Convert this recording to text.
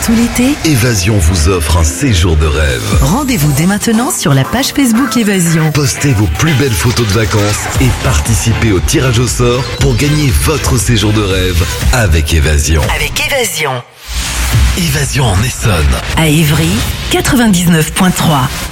tout l'été, Évasion vous offre un séjour de rêve. rendez-vous dès maintenant sur la page Facebook Évasion. Postez vos plus belles photos de vacances et participez au tirage au sort pour gagner votre séjour de rêve avec Évasion. Avec Évasion. Évasion en Essonne. À Évry, 99.3.